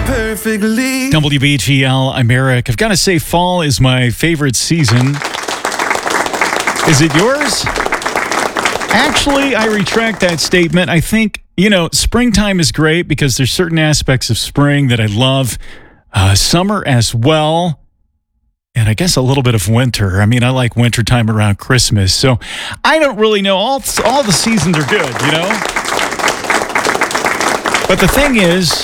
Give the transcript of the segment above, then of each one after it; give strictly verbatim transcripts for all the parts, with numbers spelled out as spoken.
perfectly. W B G L, I'm Eric. I've got to say, fall is my favorite season. Is it yours? Actually, I retract that statement. I think, you know, springtime is great because there's certain aspects of spring that I love. Uh, summer as well. And I guess a little bit of winter. I mean, I like wintertime around Christmas. So I don't really know. All, all the seasons are good, you know? But the thing is,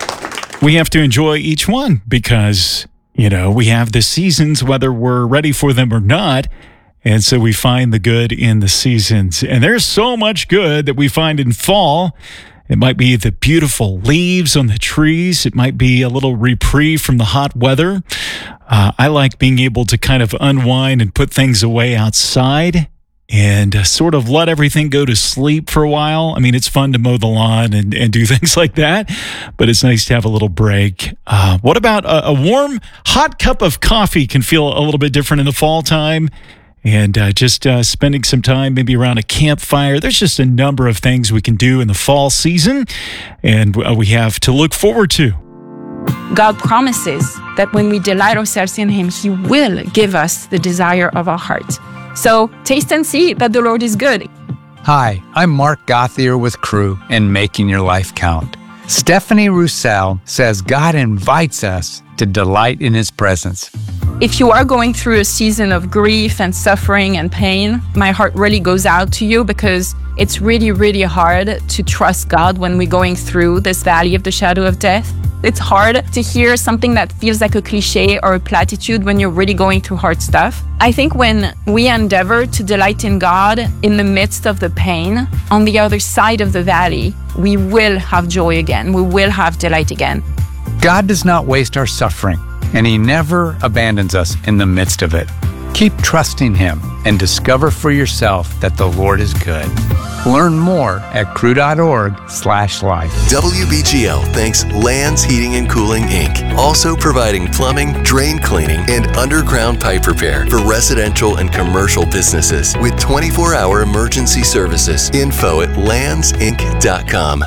we have to enjoy each one because, you know, we have the seasons whether we're ready for them or not. And so we find the good in the seasons. And there's so much good that we find in fall. It might be the beautiful leaves on the trees. It might be a little reprieve from the hot weather. Uh, I like being able to kind of unwind and put things away outside and uh, sort of let everything go to sleep for a while. I mean, it's fun to mow the lawn and, and do things like that, but it's nice to have a little break. Uh, what about a, a warm, hot cup of coffee can feel a little bit different in the fall time? And uh, just uh, spending some time maybe around a campfire. There's just a number of things we can do in the fall season, and uh, we have to look forward to. God promises that when we delight ourselves in Him, He will give us the desire of our heart. So taste and see that the Lord is good. Hi, I'm Mark Gothier with Crew and Making Your Life Count. Stephanie Roussel says God invites us to delight in His presence. If you are going through a season of grief and suffering and pain, my heart really goes out to you because it's really, really hard to trust God when we're going through this valley of the shadow of death. It's hard to hear something that feels like a cliche or a platitude when you're really going through hard stuff. I think when we endeavor to delight in God in the midst of the pain, on the other side of the valley, we will have joy again. We will have delight again. God does not waste our suffering, and He never abandons us in the midst of it. Keep trusting Him and discover for yourself that the Lord is good. Learn more at crew.org slash life. W B G L thanks Lands Heating and Cooling, Incorporated. Also providing plumbing, drain cleaning, and underground pipe repair for residential and commercial businesses with twenty-four hour emergency services. Info at lands inc dot com.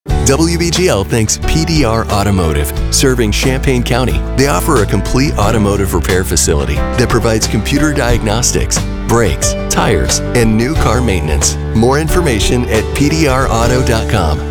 W B G L thanks P D R Automotive, serving Champaign County. They offer a complete automotive repair facility that provides computer diagnostics, brakes, tires, and new car maintenance. More information at P D R auto dot com.